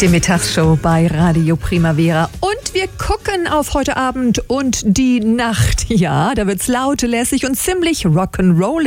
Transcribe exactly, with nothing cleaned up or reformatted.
Die Mittagsshow bei Radio Primavera. Und wir gucken auf heute Abend und die Nacht. Ja, da wird's laut, lässig und ziemlich rock'n'roll.